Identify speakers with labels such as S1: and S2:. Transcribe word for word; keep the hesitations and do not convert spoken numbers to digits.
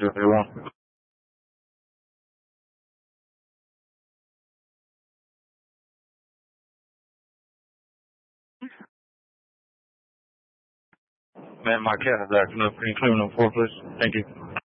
S1: zero three one. Man, my cat is acting up. Can you clean them for, please? Thank you.